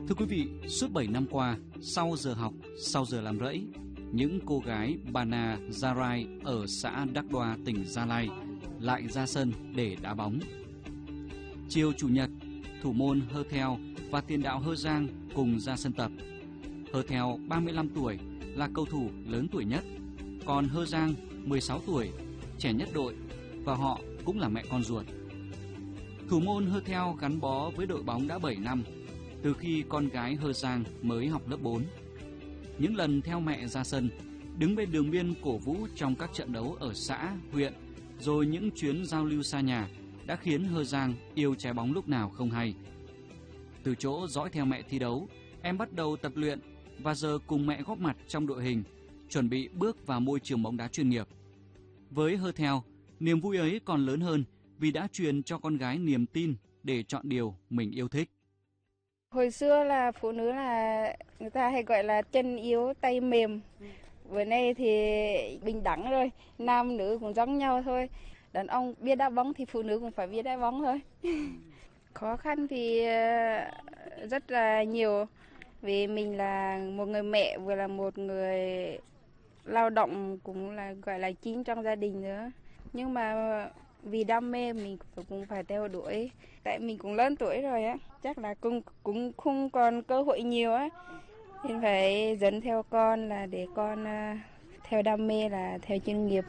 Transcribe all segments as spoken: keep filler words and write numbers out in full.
Thưa quý vị, suốt bảy năm qua, sau giờ học, sau giờ làm rẫy, những cô gái Bana Zarai ở xã Đắc Đoa, tỉnh Gia Lai lại ra sân để đá bóng. Chiều Chủ nhật, thủ môn Hơ Theo và tiền đạo Hơ Giang cùng ra sân tập. Hơ Theo ba mươi lăm tuổi là cầu thủ lớn tuổi nhất, còn Hơ Giang mười sáu tuổi, trẻ nhất đội, và họ cũng là mẹ con ruột. Thủ môn Hơ Theo gắn bó với đội bóng đã bảy năm, từ khi con gái Hơ Giang mới học lớp bốn. Những lần theo mẹ ra sân, đứng bên đường biên cổ vũ trong các trận đấu ở xã, huyện, rồi những chuyến giao lưu xa nhà đã khiến Hơ Giang yêu trái bóng lúc nào không hay. Từ chỗ dõi theo mẹ thi đấu, em bắt đầu tập luyện và giờ cùng mẹ góp mặt trong đội hình, chuẩn bị bước vào môi trường bóng đá chuyên nghiệp. Với Hơ Theo, niềm vui ấy còn lớn hơn vì đã truyền cho con gái niềm tin để chọn điều mình yêu thích. Hồi xưa là phụ nữ là người ta hay gọi là chân yếu tay mềm. Bữa nay thì bình đẳng rồi, nam nữ cũng giống nhau thôi. Đàn ông biết đá bóng thì phụ nữ cũng phải biết đá bóng thôi. Khó khăn thì rất là nhiều, vì mình là một người mẹ vừa là một người lao động, cũng là gọi là chính trong gia đình nữa. Nhưng mà vì đam mê mình cũng phải theo đuổi, tại mình cũng lớn tuổi rồi á, chắc là cũng cũng không còn cơ hội nhiều á, nên phải dẫn theo con là để con uh, theo đam mê là theo chuyên nghiệp.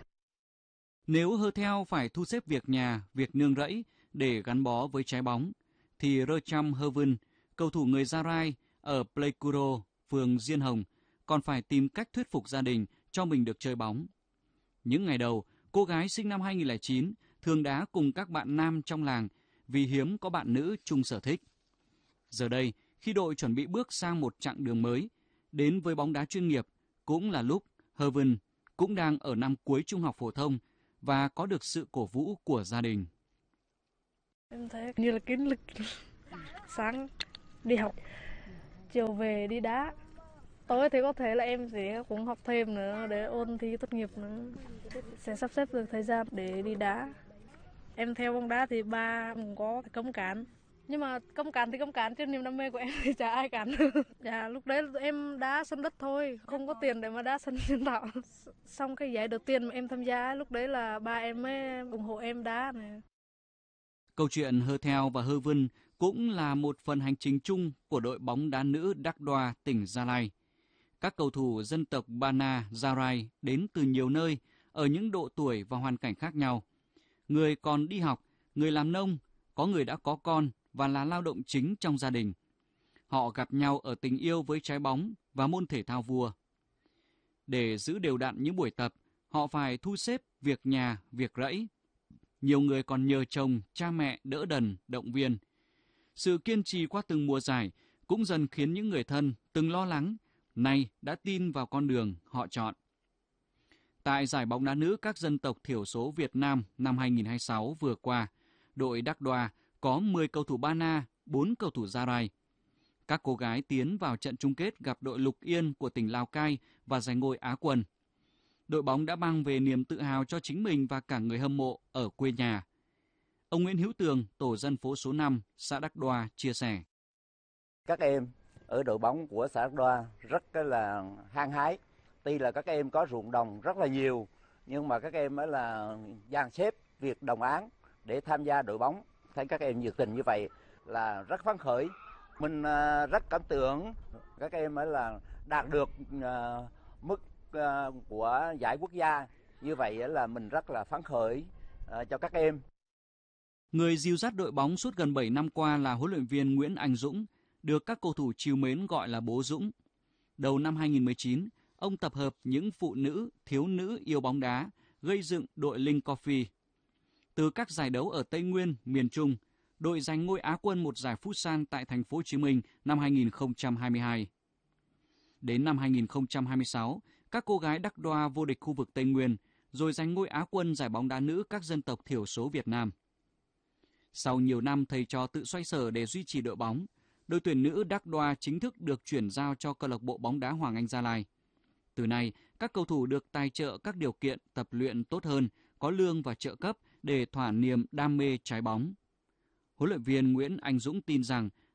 Nếu Hơ Theo phải thu xếp việc nhà, việc nương rẫy để gắn bó với trái bóng, thì Rơ Chăm Hơ Vân, cầu thủ người Gia Rai ở Pleiku, phường Diên Hồng, còn phải tìm cách thuyết phục gia đình cho mình được chơi bóng. Những ngày đầu, cô gái sinh năm hai nghìn không trăm lẻ chín thường đá cùng các bạn nam trong làng vì hiếm có bạn nữ chung sở thích. Giờ đây, khi đội chuẩn bị bước sang một chặng đường mới, đến với bóng đá chuyên nghiệp, cũng là lúc Hơ Vân cũng đang ở năm cuối trung học phổ thông và có được sự cổ vũ của gia đình. Em thấy như là kiến lực, sáng đi học, chiều về đi đá. Tối thì có thể là em sẽ cũng học thêm nữa để ôn thi tốt nghiệp nữa. Sẽ sắp xếp được thời gian để đi đá. Em theo bóng đá thì ba cũng có cấm cản. Nhưng mà cấm cản thì cấm cản, chứ niềm đam mê của em thì chả ai cản. Dạ, lúc đấy em đá sân đất thôi, không có tiền để mà đá sân nhân tạo. Xong cái giải đầu tiên mà em tham gia, lúc đấy là ba em mới ủng hộ em đá này. Câu chuyện Hơ Theo và Hơ Vân cũng là một phần hành trình chung của đội bóng đá nữ Đắc Đoa, tỉnh Gia Lai. Các cầu thủ dân tộc Bana Zarai đến từ nhiều nơi, ở những độ tuổi và hoàn cảnh khác nhau. Người còn đi học, người làm nông, có người đã có con và là lao động chính trong gia đình. Họ gặp nhau ở tình yêu với trái bóng và môn thể thao vua. Để giữ đều đặn những buổi tập, họ phải thu xếp việc nhà, việc rẫy. Nhiều người còn nhờ chồng, cha mẹ đỡ đần, động viên. Sự kiên trì qua từng mùa giải cũng dần khiến những người thân từng lo lắng nay đã tin vào con đường họ chọn. Tại giải bóng đá nữ các dân tộc thiểu số Việt Nam năm hai nghìn không trăm hai mươi sáu vừa qua, đội Đắc Đoa có mười cầu thủ Bana, bốn cầu thủ Gia Rai. Các cô gái tiến vào trận chung kết gặp đội Lục Yên của tỉnh Lào Cai và giành ngôi Á quân. Đội bóng đã mang về niềm tự hào cho chính mình và cả người hâm mộ ở quê nhà. Ông Nguyễn Hữu Tường, tổ dân phố số năm, xã Đắc Đoa chia sẻ. Các em ở đội bóng của xã Đắc Đoa rất là hăng hái. Tuy là các em có ruộng đồng rất là nhiều, nhưng mà các em mới là dàn xếp việc đồng áng để tham gia đội bóng. Thấy các em nhiệt tình như vậy là rất phấn khởi. Mình rất cảm tưởng các em mới là đạt được mức của giải quốc gia. Như vậy là mình rất là phấn khởi cho các em. Người dìu dắt đội bóng suốt gần bảy năm qua là huấn luyện viên Nguyễn Anh Dũng, được các cầu thủ trìu mến gọi là bố Dũng. Đầu năm hai nghìn không trăm mười chín, ông tập hợp những phụ nữ, thiếu nữ yêu bóng đá, gây dựng đội Linh Coffee. Từ các giải đấu ở Tây Nguyên, miền Trung, đội giành ngôi Á quân một giải Futsal tại thành phố Hồ Chí Minh năm hai nghìn không trăm hai mươi hai. Đến năm hai nghìn không trăm hai mươi sáu, các cô gái Đắc Đoa vô địch khu vực Tây Nguyên, rồi giành ngôi Á quân giải bóng đá nữ các dân tộc thiểu số Việt Nam. Sau nhiều năm thầy trò tự xoay sở để duy trì đội bóng, đội tuyển nữ Đắc Đoa chính thức được chuyển giao cho câu lạc bộ bóng đá Hoàng Anh Gia Lai. Từ nay, các cầu thủ được tài trợ các điều kiện tập luyện tốt hơn, có lương và trợ cấp để thỏa niềm đam mê trái bóng. Huấn luyện viên Nguyễn Anh Dũng tin rằng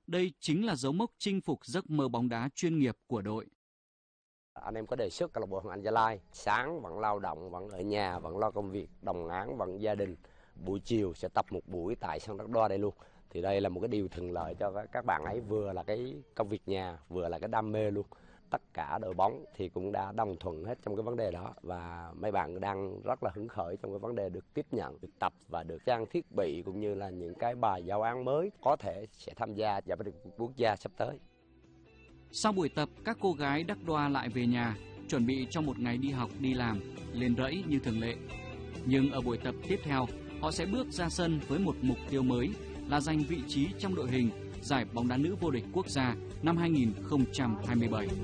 đây chính là dấu mốc chinh phục giấc mơ bóng đá chuyên nghiệp của đội. Anh em có đề xuất câu lạc bộ Hoàng Anh Gia Lai sáng vẫn lao động, vẫn ở nhà, vẫn lo công việc, đồng áng, vẫn gia đình. Buổi chiều sẽ tập một buổi tại sân Đắk Đoa đây luôn. Thì đây là một cái điều thuận lợi cho các bạn ấy, vừa là cái công việc nhà, vừa là cái đam mê luôn. Tất cả đội bóng thì cũng đã đồng thuận hết trong cái vấn đề đó, và mấy bạn đang rất là hứng khởi trong cái vấn đề được tiếp nhận, được tập và được trang thiết bị cũng như là những cái bài giáo án mới có thể sẽ tham gia giải vô địch quốc gia sắp tới. Sau buổi tập, các cô gái Đắk Đoa lại về nhà, chuẩn bị cho một ngày đi học, đi làm, lên rẫy như thường lệ. Nhưng ở buổi tập tiếp theo, họ sẽ bước ra sân với một mục tiêu mới là giành vị trí trong đội hình giải bóng đá nữ vô địch quốc gia năm hai nghìn không trăm hai mươi bảy.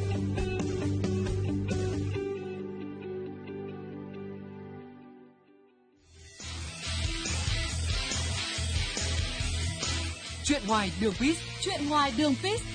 Chuyện ngoài đường pitch, chuyện ngoài đường pitch.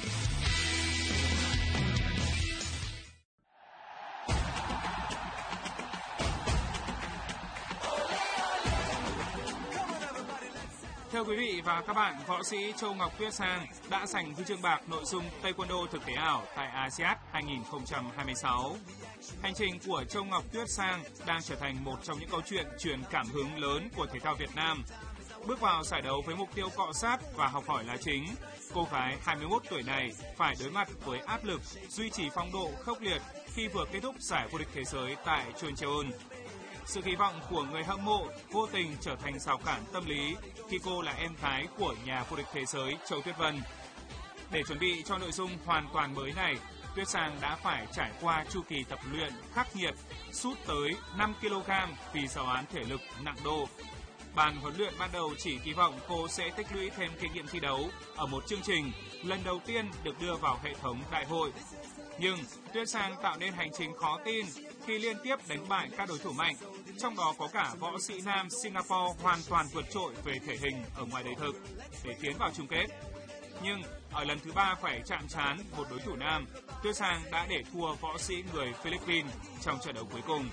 Thưa quý vị và các bạn, võ sĩ Châu Ngọc Tuyết Sang đã giành huy chương bạc nội dung Taekwondo thực tế ảo tại a si át hai nghìn không trăm hai mươi sáu. Hành trình của Châu Ngọc Tuyết Sang đang trở thành một trong những câu chuyện truyền cảm hứng lớn của thể thao Việt Nam. Bước vào giải đấu với mục tiêu cọ sát và học hỏi là chính, cô gái hai mươi mốt tuổi này phải đối mặt với áp lực duy trì phong độ khốc liệt khi vừa kết thúc giải vô địch thế giới tại Chungcheon. Sự kỳ vọng của người hâm mộ vô tình trở thành rào cản tâm lý khi cô là em gái của nhà vô địch thế giới Châu Tuyết Vân. Để chuẩn bị cho nội dung hoàn toàn mới này, Tuyết Sang đã phải trải qua chu kỳ tập luyện khắc nghiệt, sút tới năm ki lô gam vì giáo án thể lực nặng đô. Ban huấn luyện ban đầu chỉ kỳ vọng cô sẽ tích lũy thêm kinh nghiệm thi đấu ở một chương trình lần đầu tiên được đưa vào hệ thống đại hội. Nhưng Tuyết Sang tạo nên hành trình khó tin khi liên tiếp đánh bại các đối thủ mạnh, trong đó có cả võ sĩ nam Singapore hoàn toàn vượt trội về thể hình ở ngoài đời thực để tiến vào chung kết. Nhưng ở lần thứ ba phải chạm trán một đối thủ nam, Tuyết Sang đã để thua võ sĩ người Philippines trong trận đấu cuối cùng.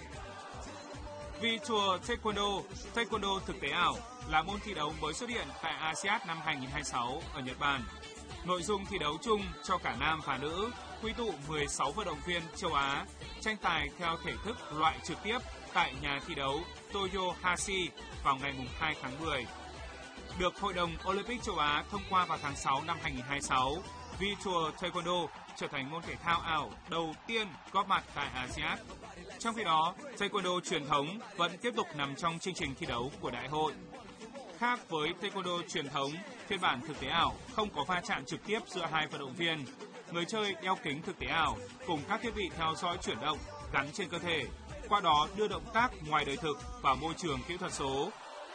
Virtual Taekwondo, Taekwondo thực tế ảo là môn thi đấu mới xuất hiện tại a si át năm hai nghìn không trăm hai mươi sáu ở Nhật Bản. Nội dung thi đấu chung cho cả nam và nữ, quy tụ mười sáu vận động viên châu Á tranh tài theo thể thức loại trực tiếp tại nhà thi đấu Toyohashi vào ngày hai tháng mười. Được Hội đồng Olympic châu Á thông qua vào tháng sáu năm hai nghìn không trăm hai mươi sáu, Virtual Taekwondo trở thành môn thể thao ảo đầu tiên góp mặt tại a si át. Trong khi đó, Taekwondo truyền thống vẫn tiếp tục nằm trong chương trình thi đấu của đại hội. Khác với Taekwondo truyền thống, phiên bản thực tế ảo không có va chạm trực tiếp giữa hai vận động viên. Người chơi đeo kính thực tế ảo cùng các thiết bị theo dõi chuyển động gắn trên cơ thể, qua đó đưa động tác ngoài đời thực vào môi trường kỹ thuật số.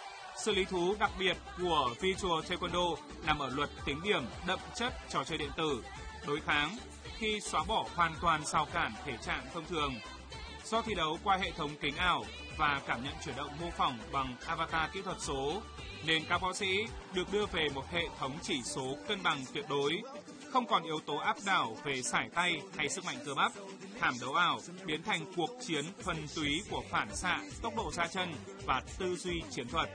Sự lý thú đặc biệt của Virtual Taekwondo nằm ở luật tính điểm đậm chất trò chơi điện tử, đối kháng, khi xóa bỏ hoàn toàn rào cản thể trạng thông thường. Do thi đấu qua hệ thống kính ảo và cảm nhận chuyển động mô phỏng bằng avatar kỹ thuật số, nên các võ sĩ được đưa về một hệ thống chỉ số cân bằng tuyệt đối, không còn yếu tố áp đảo về sải tay hay sức mạnh cơ bắp. Thảm đấu ảo biến thành cuộc chiến thuần túy của phản xạ, tốc độ ra chân và tư duy chiến thuật.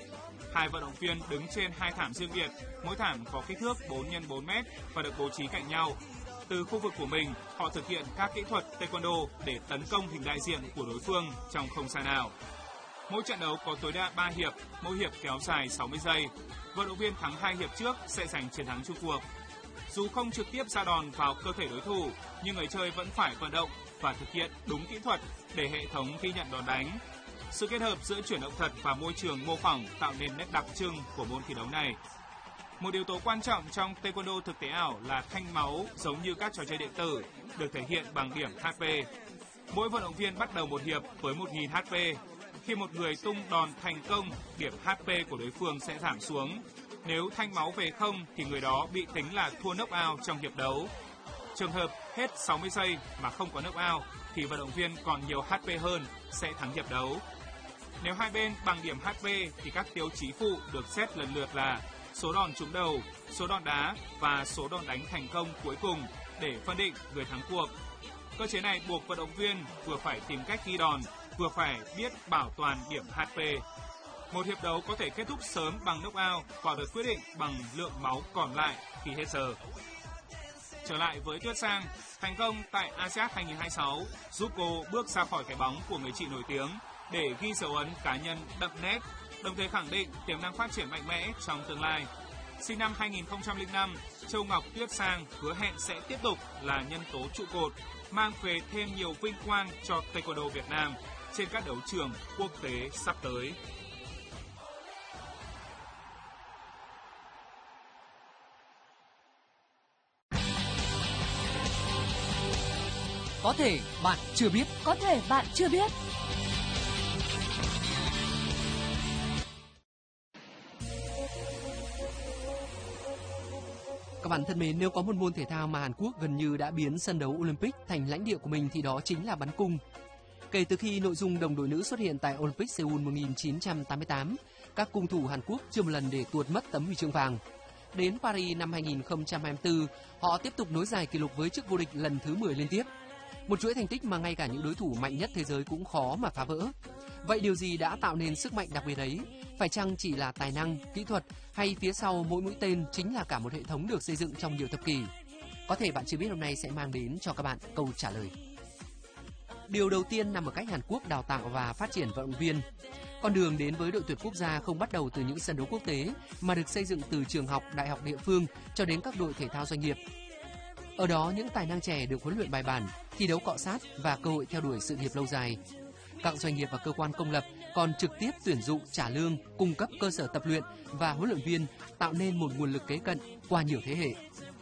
Hai vận động viên đứng trên hai thảm riêng biệt, mỗi thảm có kích thước bốn nhân bốn mét và được bố trí cạnh nhau. Từ khu vực của mình, họ thực hiện các kỹ thuật Taekwondo để tấn công hình đại diện của đối phương trong không gian ảo. Mỗi trận đấu có tối đa ba hiệp, mỗi hiệp kéo dài sáu mươi giây. Vận động viên thắng hai hiệp trước sẽ giành chiến thắng chung cuộc. Dù không trực tiếp ra đòn vào cơ thể đối thủ, nhưng người chơi vẫn phải vận động và thực hiện đúng kỹ thuật để hệ thống ghi nhận đòn đánh. Sự kết hợp giữa chuyển động thật và môi trường mô phỏng tạo nên nét đặc trưng của môn thi đấu này. Một yếu tố quan trọng trong Taekwondo thực tế ảo là thanh máu, giống như các trò chơi điện tử, được thể hiện bằng điểm hát pê. Mỗi vận động viên bắt đầu một hiệp với một nghìn hát pê. Khi một người tung đòn thành công, điểm hát pê của đối phương sẽ giảm xuống. Nếu thanh máu về không thì người đó bị tính là thua knock-out trong hiệp đấu. Trường hợp hết sáu mươi giây mà không có knock-out thì vận động viên còn nhiều hát pê hơn sẽ thắng hiệp đấu. Nếu hai bên bằng điểm hát pê thì các tiêu chí phụ được xét lần lượt là số đòn trúng đầu, số đòn đá và số đòn đánh thành công cuối cùng để phân định người thắng cuộc. Cơ chế này buộc vận động viên vừa phải tìm cách ghi đòn, vừa phải biết bảo toàn điểm hát pê. Một hiệp đấu có thể kết thúc sớm bằng knock-out hoặc được quyết định bằng lượng máu còn lại khi hết giờ. Trở lại với Tuyết Sang, thành công tại a si át hai không hai sáu giúp cô bước ra khỏi cái bóng của người chị nổi tiếng để ghi dấu ấn cá nhân đậm nét, đồng thời khẳng định tiềm năng phát triển mạnh mẽ trong tương lai. Sinh năm hai nghìn không trăm lẻ năm, Châu Ngọc Tuyết Sang hứa hẹn sẽ tiếp tục là nhân tố trụ cột, mang về thêm nhiều vinh quang cho Taekwondo Việt Nam trên các đấu trường quốc tế sắp tới. Có thể bạn chưa biết. Có thể bạn chưa biết. Các bạn thân mến, nếu có một môn thể thao mà Hàn Quốc gần như đã biến sân đấu Olympic thành lãnh địa của mình thì đó chính là bắn cung. Kể từ khi nội dung đồng đội nữ xuất hiện tại Olympic Seoul một nghìn chín trăm tám mươi tám, các cung thủ Hàn Quốc chưa một lần để tuột mất tấm huy chương vàng. Đến Paris năm hai nghìn không trăm hai mươi tư, họ tiếp tục nối dài kỷ lục với chức vô địch lần thứ mười liên tiếp. Một chuỗi thành tích mà ngay cả những đối thủ mạnh nhất thế giới cũng khó mà phá vỡ. Vậy điều gì đã tạo nên sức mạnh đặc biệt ấy? Phải chăng chỉ là tài năng, kỹ thuật hay phía sau mỗi mũi tên chính là cả một hệ thống được xây dựng trong nhiều thập kỷ? Có thể bạn chưa biết hôm nay sẽ mang đến cho các bạn câu trả lời. Điều đầu tiên nằm ở cách Hàn Quốc đào tạo và phát triển vận động viên. Con đường đến với đội tuyển quốc gia không bắt đầu từ những sân đấu quốc tế mà được xây dựng từ trường học, đại học địa phương cho đến các đội thể thao doanh nghiệp. Ở đó những tài năng trẻ được huấn luyện bài bản, thi đấu cọ sát và cơ hội theo đuổi sự nghiệp lâu dài. Các doanh nghiệp và cơ quan công lập còn trực tiếp tuyển dụng, trả lương, cung cấp cơ sở tập luyện và huấn luyện viên, tạo nên một nguồn lực kế cận qua nhiều thế hệ.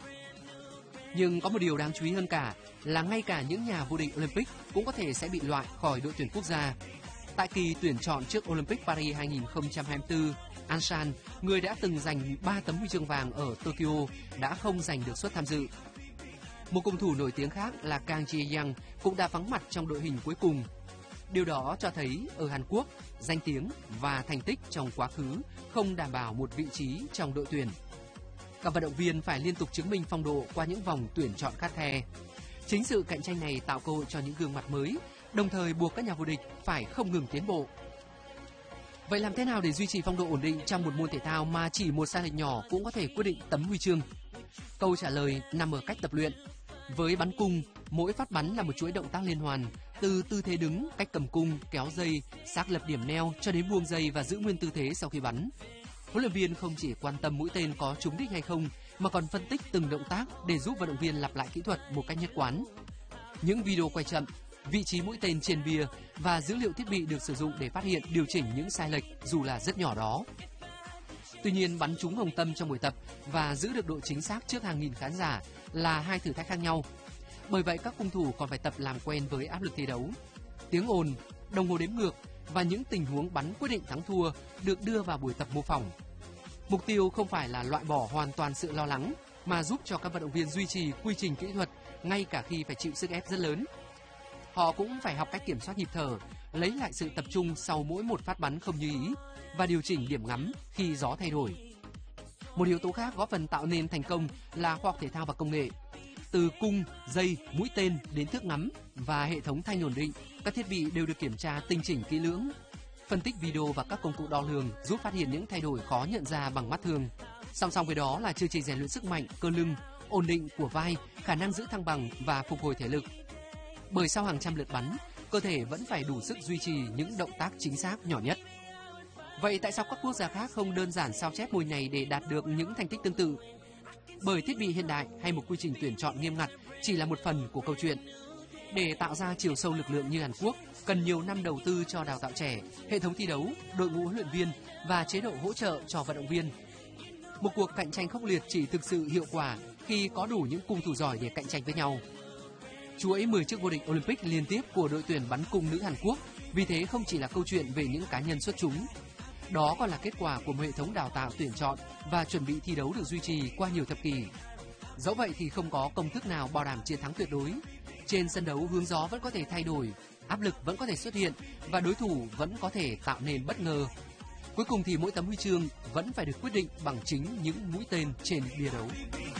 Nhưng có một điều đáng chú ý hơn cả là ngay cả những nhà vô địch Olympic cũng có thể sẽ bị loại khỏi đội tuyển quốc gia. Tại kỳ tuyển chọn trước Olympic Paris hai nghìn không trăm hai mươi tư, Anshan, người đã từng giành ba tấm huy chương vàng ở Tokyo, đã không giành được suất tham dự. Một cung thủ nổi tiếng khác là Kang Ji-young cũng đã vắng mặt trong đội hình cuối cùng. Điều đó cho thấy ở Hàn Quốc, danh tiếng và thành tích trong quá khứ không đảm bảo một vị trí trong đội tuyển. Các vận động viên phải liên tục chứng minh phong độ qua những vòng tuyển chọn khắt khe. Chính sự cạnh tranh này tạo cơ hội cho những gương mặt mới, đồng thời buộc các nhà vô địch phải không ngừng tiến bộ. Vậy làm thế nào để duy trì phong độ ổn định trong một môn thể thao mà chỉ một sai lệch nhỏ cũng có thể quyết định tấm huy chương? Câu trả lời nằm ở cách tập luyện. Với bắn cung, mỗi phát bắn là một chuỗi động tác liên hoàn, từ tư thế đứng, cách cầm cung, kéo dây, xác lập điểm neo cho đến buông dây và giữ nguyên tư thế sau khi bắn. Huấn luyện viên không chỉ quan tâm mũi tên có trúng đích hay không, mà còn phân tích từng động tác để giúp vận động viên lặp lại kỹ thuật một cách nhất quán. Những video quay chậm, vị trí mũi tên trên bia và dữ liệu thiết bị được sử dụng để phát hiện, điều chỉnh những sai lệch dù là rất nhỏ đó. Tuy nhiên, bắn trúng hồng tâm trong buổi tập và giữ được độ chính xác trước hàng nghìn khán giả là hai thử thách khác nhau. Bởi vậy, các cung thủ còn phải tập làm quen với áp lực thi đấu. Tiếng ồn, đồng hồ đếm ngược và những tình huống bắn quyết định thắng thua được đưa vào buổi tập mô phỏng. Mục tiêu không phải là loại bỏ hoàn toàn sự lo lắng, mà giúp cho các vận động viên duy trì quy trình kỹ thuật ngay cả khi phải chịu sức ép rất lớn. Họ cũng phải học cách kiểm soát nhịp thở, lấy lại sự tập trung sau mỗi một phát bắn không như ý và điều chỉnh điểm ngắm khi gió thay đổi. Một yếu tố khác góp phần tạo nên thành công là khoa học thể thao và công nghệ. Từ cung, dây, mũi tên đến thước ngắm và hệ thống thanh ổn định, các thiết bị đều được kiểm tra tinh chỉnh kỹ lưỡng. Phân tích video và các công cụ đo lường giúp phát hiện những thay đổi khó nhận ra bằng mắt thường. Song song với đó là chương trình rèn luyện sức mạnh, cơ lưng, ổn định của vai, khả năng giữ thăng bằng và phục hồi thể lực. Bởi sau hàng trăm lượt bắn, cơ thể vẫn phải đủ sức duy trì những động tác chính xác nhỏ nhất. Vậy tại sao các quốc gia khác không đơn giản sao chép môn này để đạt được những thành tích tương tự? Bởi thiết bị hiện đại hay một quy trình tuyển chọn nghiêm ngặt chỉ là một phần của câu chuyện. Để tạo ra chiều sâu lực lượng như Hàn Quốc, cần nhiều năm đầu tư cho đào tạo trẻ, hệ thống thi đấu, đội ngũ huấn luyện viên và chế độ hỗ trợ cho vận động viên. Một cuộc cạnh tranh khốc liệt chỉ thực sự hiệu quả khi có đủ những cung thủ giỏi để cạnh tranh với nhau. Chuỗi mười chiếc vô địch Olympic liên tiếp của đội tuyển bắn cung nữ Hàn Quốc vì thế không chỉ là câu chuyện về những cá nhân xuất chúng. Đó còn là kết quả của một hệ thống đào tạo tuyển chọn và chuẩn bị thi đấu được duy trì qua nhiều thập kỷ. Dẫu vậy thì không có công thức nào bảo đảm chiến thắng tuyệt đối. Trên sân đấu hướng gió vẫn có thể thay đổi, áp lực vẫn có thể xuất hiện và đối thủ vẫn có thể tạo nên bất ngờ. Cuối cùng thì mỗi tấm huy chương vẫn phải được quyết định bằng chính những mũi tên trên bia đấu.